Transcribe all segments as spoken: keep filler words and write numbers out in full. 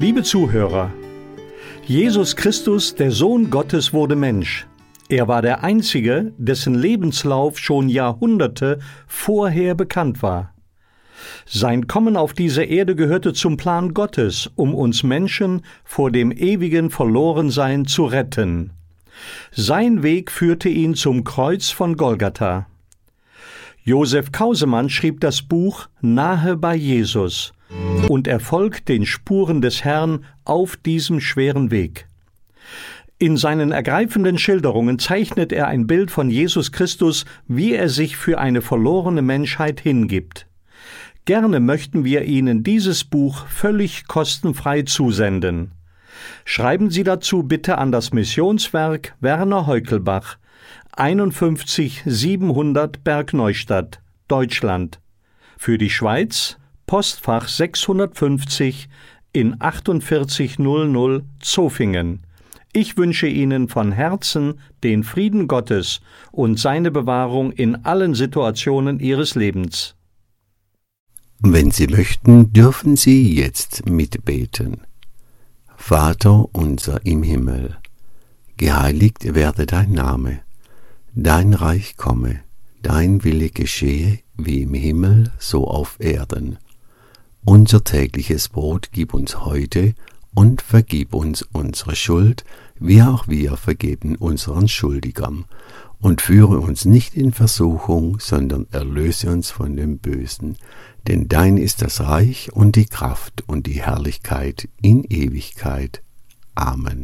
Liebe Zuhörer, Jesus Christus, der Sohn Gottes, wurde Mensch. Er war der Einzige, dessen Lebenslauf schon Jahrhunderte vorher bekannt war. Sein Kommen auf diese Erde gehörte zum Plan Gottes, um uns Menschen vor dem ewigen Verlorensein zu retten. Sein Weg führte ihn zum Kreuz von Golgatha. Josef Kausemann schrieb das Buch Nahe bei Jesus und er folgt den Spuren des Herrn auf diesem schweren Weg. In seinen ergreifenden Schilderungen zeichnet er ein Bild von Jesus Christus, wie er sich für eine verlorene Menschheit hingibt. Gerne möchten wir Ihnen dieses Buch völlig kostenfrei zusenden. Schreiben Sie dazu bitte an das Missionswerk Werner Heukelbach, einundfünfzig siebenhundert Bergneustadt, Deutschland. Für die Schweiz Postfach sechshundertfünfzig in achtundvierzig null null Zofingen. Ich wünsche Ihnen von Herzen den Frieden Gottes und seine Bewahrung in allen Situationen Ihres Lebens. Wenn Sie möchten, dürfen Sie jetzt mitbeten. Vater unser im Himmel, geheiligt werde dein Name, dein Reich komme, dein Wille geschehe, wie im Himmel, so auf Erden. Unser tägliches Brot gib uns heute und vergib uns unsere Schuld, wie auch wir vergeben unseren Schuldigern. Und führe uns nicht in Versuchung, sondern erlöse uns von dem Bösen. Denn dein ist das Reich und die Kraft und die Herrlichkeit in Ewigkeit. Amen.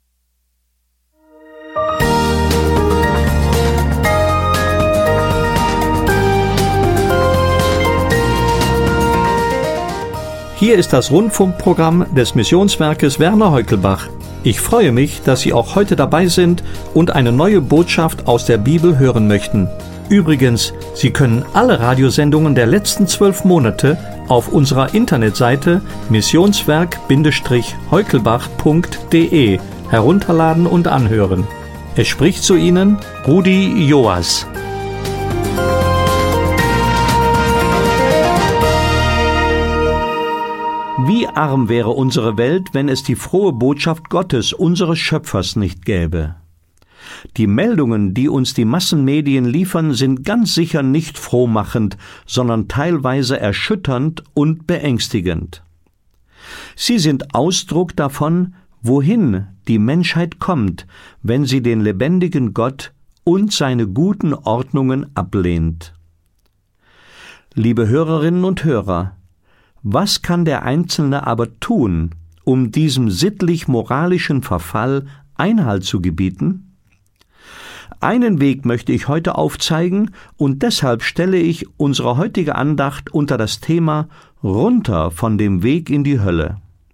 Hier ist das Rundfunkprogramm des Missionswerkes Werner Heukelbach. Ich freue mich, dass Sie auch heute dabei sind und eine neue Botschaft aus der Bibel hören möchten. Übrigens, Sie können alle Radiosendungen der letzten zwölf Monate auf unserer Internetseite missionswerk Heukelbach punkt de herunterladen und anhören. Es spricht zu Ihnen Rudi Joas. Wie arm wäre unsere Welt, wenn es die frohe Botschaft Gottes, unseres Schöpfers, nicht gäbe. Die Meldungen, die uns die Massenmedien liefern, sind ganz sicher nicht frohmachend, sondern teilweise erschütternd und beängstigend. Sie sind Ausdruck davon, wohin die Menschheit kommt, wenn sie den lebendigen Gott und seine guten Ordnungen ablehnt. Liebe Hörerinnen und Hörer, was kann der Einzelne aber tun, um diesem sittlich-moralischen Verfall Einhalt zu gebieten? Einen Weg möchte ich heute aufzeigen und deshalb stelle ich unsere heutige Andacht unter das Thema Runter von dem Weg in die Hölle.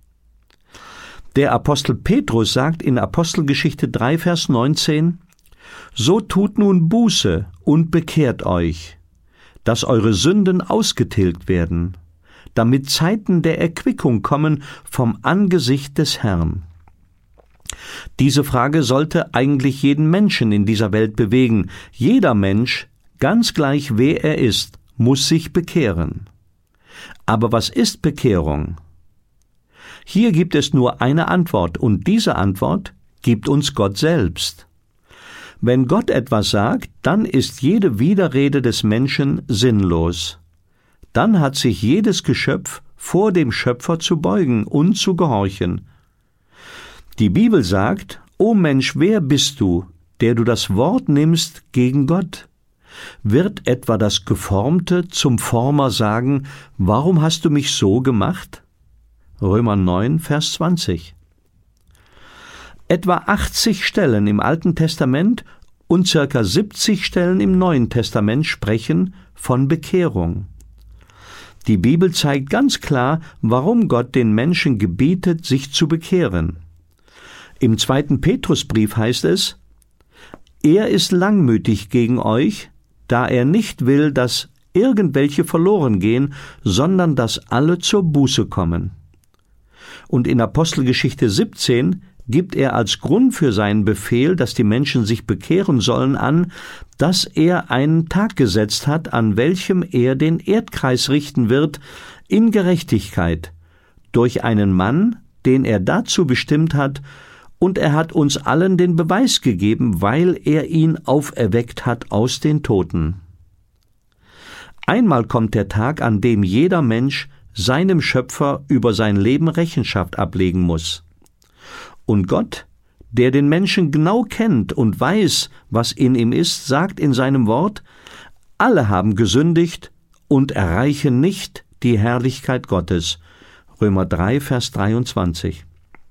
Der Apostel Petrus sagt in Apostelgeschichte drei, Vers neunzehn: So tut nun Buße und bekehrt euch, dass eure Sünden ausgetilgt werden, damit Zeiten der Erquickung kommen vom Angesicht des Herrn. Diese Frage sollte eigentlich jeden Menschen in dieser Welt bewegen. Jeder Mensch, ganz gleich wer er ist, muss sich bekehren. Aber was ist Bekehrung? Hier gibt es nur eine Antwort, und diese Antwort gibt uns Gott selbst. Wenn Gott etwas sagt, dann ist jede Widerrede des Menschen sinnlos. Dann hat sich jedes Geschöpf vor dem Schöpfer zu beugen und zu gehorchen. Die Bibel sagt: O Mensch, wer bist du, der du das Wort nimmst gegen Gott? Wird etwa das Geformte zum Former sagen: Warum hast du mich so gemacht? Römer neun, Vers zwanzig. Etwa achtzig Stellen im Alten Testament und circa siebzig Stellen im Neuen Testament sprechen von Bekehrung. Die Bibel zeigt ganz klar, warum Gott den Menschen gebietet, sich zu bekehren. Im zweiten Petrusbrief heißt es: Er ist langmütig gegen euch, da er nicht will, dass irgendwelche verloren gehen, sondern dass alle zur Buße kommen. Und in Apostelgeschichte siebzehn gibt er als Grund für seinen Befehl, dass die Menschen sich bekehren sollen, an, dass er einen Tag gesetzt hat, an welchem er den Erdkreis richten wird, in Gerechtigkeit, durch einen Mann, den er dazu bestimmt hat, und er hat uns allen den Beweis gegeben, weil er ihn auferweckt hat aus den Toten. Einmal kommt der Tag, an dem jeder Mensch seinem Schöpfer über sein Leben Rechenschaft ablegen muss. Und Gott, der den Menschen genau kennt und weiß, was in ihm ist, sagt in seinem Wort: Alle haben gesündigt und erreichen nicht die Herrlichkeit Gottes. Römer drei, Vers dreiundzwanzig.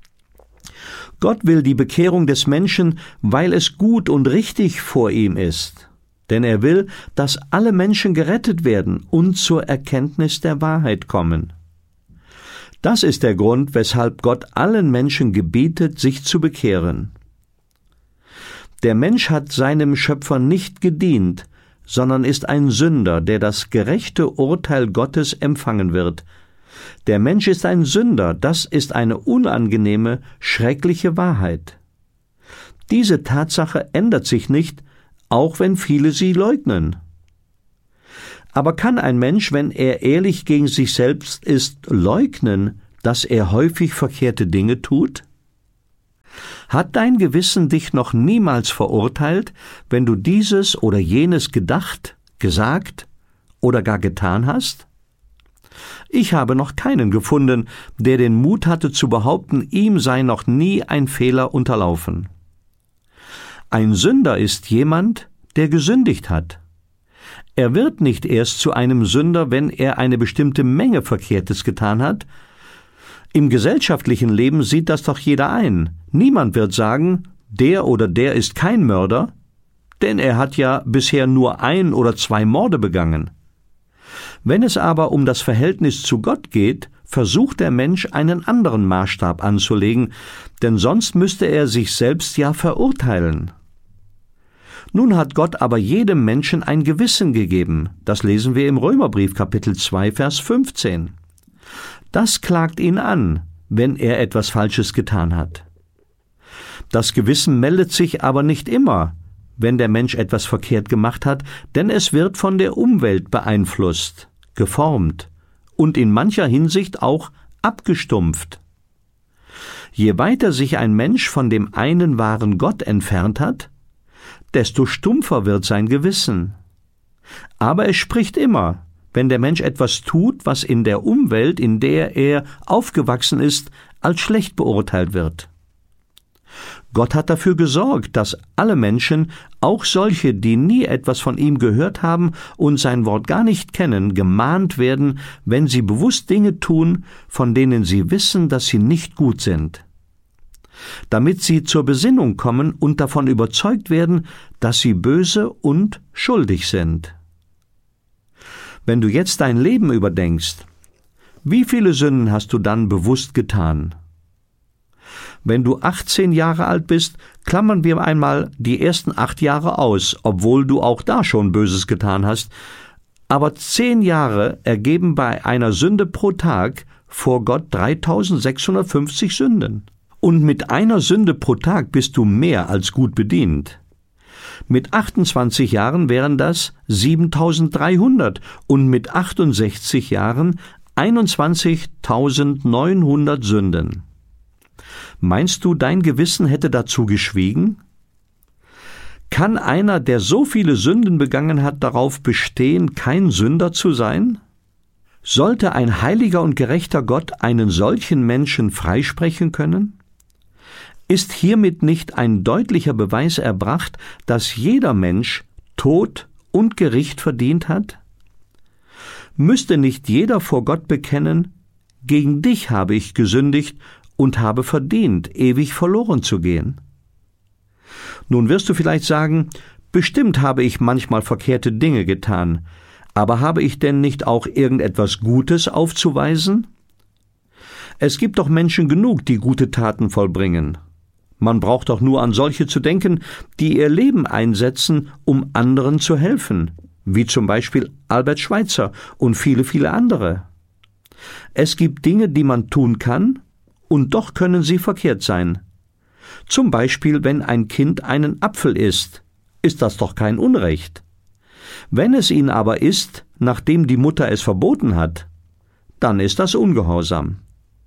Gott will die Bekehrung des Menschen, weil es gut und richtig vor ihm ist. Denn er will, dass alle Menschen gerettet werden und zur Erkenntnis der Wahrheit kommen. Das ist der Grund, weshalb Gott allen Menschen gebietet, sich zu bekehren. Der Mensch hat seinem Schöpfer nicht gedient, sondern ist ein Sünder, der das gerechte Urteil Gottes empfangen wird. Der Mensch ist ein Sünder, das ist eine unangenehme, schreckliche Wahrheit. Diese Tatsache ändert sich nicht, auch wenn viele sie leugnen. Aber kann ein Mensch, wenn er ehrlich gegen sich selbst ist, leugnen, dass er häufig verkehrte Dinge tut? Hat dein Gewissen dich noch niemals verurteilt, wenn du dieses oder jenes gedacht, gesagt oder gar getan hast? Ich habe noch keinen gefunden, der den Mut hatte zu behaupten, ihm sei noch nie ein Fehler unterlaufen. Ein Sünder ist jemand, der gesündigt hat. Er wird nicht erst zu einem Sünder, wenn er eine bestimmte Menge Verkehrtes getan hat. Im gesellschaftlichen Leben sieht das doch jeder ein. Niemand wird sagen, der oder der ist kein Mörder, denn er hat ja bisher nur ein oder zwei Morde begangen. Wenn es aber um das Verhältnis zu Gott geht, versucht der Mensch einen anderen Maßstab anzulegen, denn sonst müsste er sich selbst ja verurteilen. Nun hat Gott aber jedem Menschen ein Gewissen gegeben. Das lesen wir im Römerbrief Kapitel zwei, Vers fünfzehn. Das klagt ihn an, wenn er etwas Falsches getan hat. Das Gewissen meldet sich aber nicht immer, wenn der Mensch etwas verkehrt gemacht hat, denn es wird von der Umwelt beeinflusst, geformt und in mancher Hinsicht auch abgestumpft. Je weiter sich ein Mensch von dem einen wahren Gott entfernt hat, desto stumpfer wird sein Gewissen. Aber es spricht immer, wenn der Mensch etwas tut, was in der Umwelt, in der er aufgewachsen ist, als schlecht beurteilt wird. Gott hat dafür gesorgt, dass alle Menschen, auch solche, die nie etwas von ihm gehört haben und sein Wort gar nicht kennen, gemahnt werden, wenn sie bewusst Dinge tun, von denen sie wissen, dass sie nicht gut sind. Damit sie zur Besinnung kommen und davon überzeugt werden, dass sie böse und schuldig sind. Wenn du jetzt dein Leben überdenkst, wie viele Sünden hast du dann bewusst getan? Wenn du achtzehn Jahre alt bist, klammern wir einmal die ersten acht Jahre aus, obwohl du auch da schon Böses getan hast. Aber zehn Jahre ergeben bei einer Sünde pro Tag vor Gott dreitausendsechshundertfünfzig Sünden. Und mit einer Sünde pro Tag bist du mehr als gut bedient. Mit achtundzwanzig Jahren wären das siebentausenddreihundert und mit achtundsechzig Jahren einundzwanzigtausendneunhundert Sünden. Meinst du, dein Gewissen hätte dazu geschwiegen? Kann einer, der so viele Sünden begangen hat, darauf bestehen, kein Sünder zu sein? Sollte ein heiliger und gerechter Gott einen solchen Menschen freisprechen können? Ist hiermit nicht ein deutlicher Beweis erbracht, dass jeder Mensch Tod und Gericht verdient hat? Müsste nicht jeder vor Gott bekennen, gegen dich habe ich gesündigt und habe verdient, ewig verloren zu gehen? Nun wirst du vielleicht sagen, bestimmt habe ich manchmal verkehrte Dinge getan, aber habe ich denn nicht auch irgendetwas Gutes aufzuweisen? Es gibt doch Menschen genug, die gute Taten vollbringen. Man braucht doch nur an solche zu denken, die ihr Leben einsetzen, um anderen zu helfen, wie zum Beispiel Albert Schweitzer und viele, viele andere. Es gibt Dinge, die man tun kann, und doch können sie verkehrt sein. Zum Beispiel, wenn ein Kind einen Apfel isst, ist das doch kein Unrecht. Wenn es ihn aber isst, nachdem die Mutter es verboten hat, dann ist das Ungehorsam.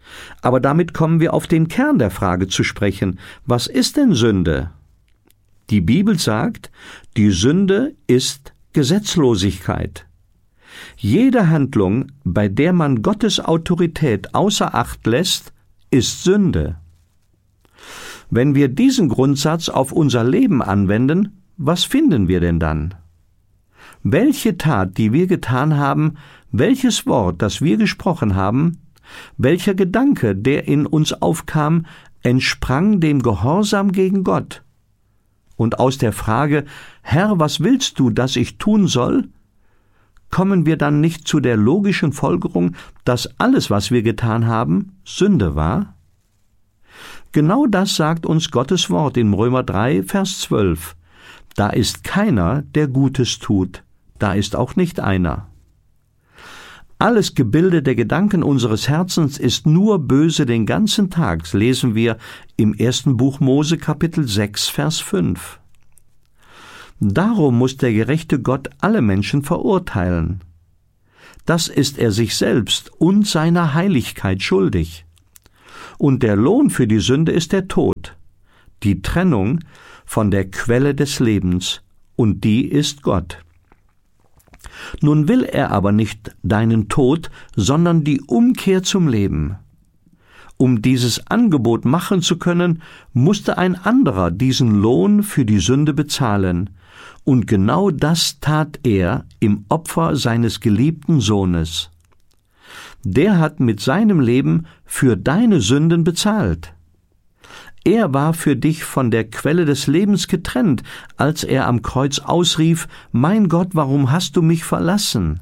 Aber damit kommen wir auf den Kern der Frage zu sprechen. Was ist denn Sünde? Die Bibel sagt, die Sünde ist Gesetzlosigkeit. Jede Handlung, bei der man Gottes Autorität außer Acht lässt, ist Sünde. Wenn wir diesen Grundsatz auf unser Leben anwenden, was finden wir denn dann? Welche Tat, die wir getan haben, welches Wort, das wir gesprochen haben, welcher Gedanke, der in uns aufkam, entsprang dem Gehorsam gegen Gott? Und aus der Frage, Herr, was willst du, dass ich tun soll? Kommen wir dann nicht zu der logischen Folgerung, dass alles, was wir getan haben, Sünde war? Genau das sagt uns Gottes Wort in Römer drei, Vers zwölf. Da ist keiner, der Gutes tut, da ist auch nicht einer. Alles Gebilde der Gedanken unseres Herzens ist nur böse den ganzen Tag, lesen wir im ersten Buch Mose Kapitel sechs, Vers fünf. Darum muss der gerechte Gott alle Menschen verurteilen. Das ist er sich selbst und seiner Heiligkeit schuldig. Und der Lohn für die Sünde ist der Tod, die Trennung von der Quelle des Lebens, und die ist Gott. Nun will er aber nicht deinen Tod, sondern die Umkehr zum Leben. Um dieses Angebot machen zu können, musste ein anderer diesen Lohn für die Sünde bezahlen, und genau das tat er im Opfer seines geliebten Sohnes. Der hat mit seinem Leben für deine Sünden bezahlt. Er war für dich von der Quelle des Lebens getrennt, als er am Kreuz ausrief, »Mein Gott, warum hast du mich verlassen?«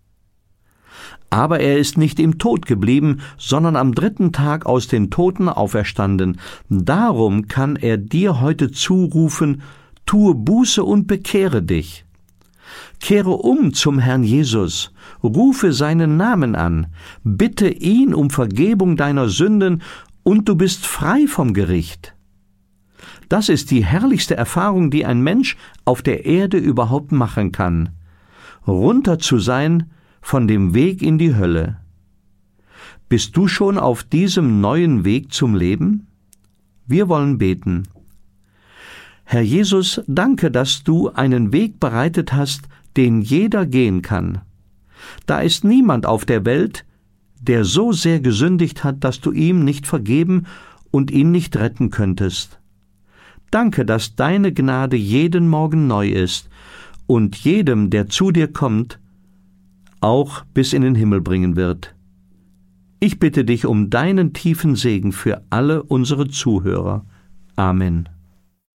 Aber er ist nicht im Tod geblieben, sondern am dritten Tag aus den Toten auferstanden. Darum kann er dir heute zurufen, tue Buße und bekehre dich. Kehre um zum Herrn Jesus, rufe seinen Namen an, bitte ihn um Vergebung deiner Sünden, und du bist frei vom Gericht. Das ist die herrlichste Erfahrung, die ein Mensch auf der Erde überhaupt machen kann. Runter zu sein von dem Weg in die Hölle. Bist du schon auf diesem neuen Weg zum Leben? Wir wollen beten. Herr Jesus, danke, dass du einen Weg bereitet hast, den jeder gehen kann. Da ist niemand auf der Welt, der so sehr gesündigt hat, dass du ihm nicht vergeben und ihn nicht retten könntest. Danke, dass deine Gnade jeden Morgen neu ist und jedem, der zu dir kommt, auch bis in den Himmel bringen wird. Ich bitte dich um deinen tiefen Segen für alle unsere Zuhörer. Amen.